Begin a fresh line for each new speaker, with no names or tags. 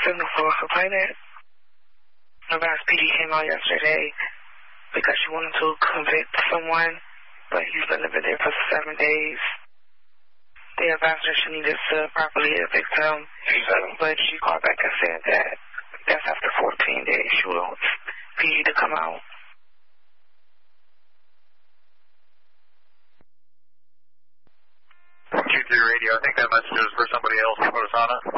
704 complainant. Nevada's PD came out yesterday because she wanted to convict someone, but he's been living there for 7 days. The advised her she needed to properly evict him, but she called back and said that that's after 14 days. She wants PD to come out.
Q3 radio, I think that message is for somebody else. Put us on it.